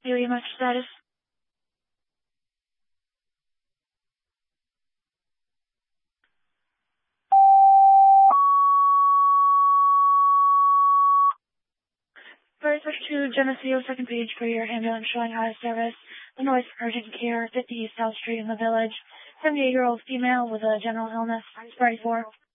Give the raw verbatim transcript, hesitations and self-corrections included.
you, E M S status. First, switch to Geneseo, second page for your ambulance showing out of service. Illinois Urgent Care, fifty South Street in the Village. seventy-eight-year-old female with a general illness, thirty-four.